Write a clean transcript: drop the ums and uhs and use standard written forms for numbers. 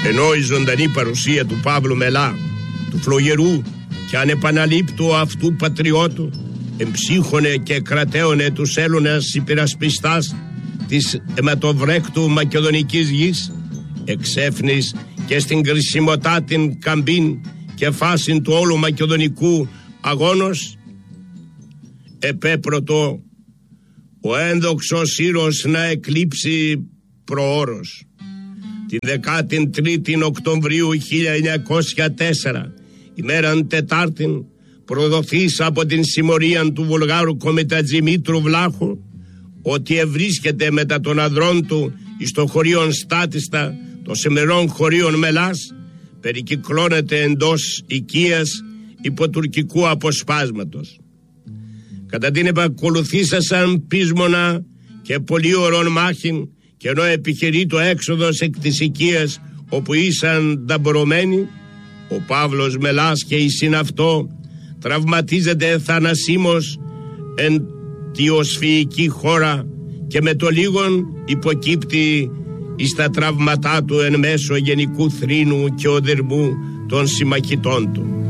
Ενώ η ζωντανή παρουσία του Παύλου Μελά, του φλογερού και ανεπαναλήπτου αυτού πατριώτου, εμψύχωνε και κρατέωνε τους Έλλονες υπερασπιστάς της αιματοβρέκτου μακεδονικής γης, εξέφνης και στην κρισιμοτά την καμπίν και φάσιν του όλου μακεδονικού αγώνος, επέπρωτο ο ένδοξος ήρωος να εκλείψει προώρος. Την 13η Οκτωβρίου 1904, ημέραν Τετάρτην, προδοθείς από την συμμορίαν του Βουλγάρου κομιτατζή Μήτρου Βλάχου, ότι ευρίσκεται μετά των ανδρών του εις το χωρίον Στάτιστα, το σημερών χωρίον Μελάς, περικυκλώνεται εντός οικίας υπό τουρκικού αποσπάσματος. Κατά την επακολουθήσασαν πείσμονα και πολύωρον μάχην, και ενώ επιχειρεί το έξοδος εκ της οικίας όπου ήσαν ταμπορωμένοι, ο Παύλος Μελάς και η συναυτό τραυματίζεται θανασίμως εν τη οσφυϊκή χώρα και με το λίγον υποκύπτει εις τα τραύματά του εν μέσω γενικού θρήνου και οδερμού των συμμαχητών του.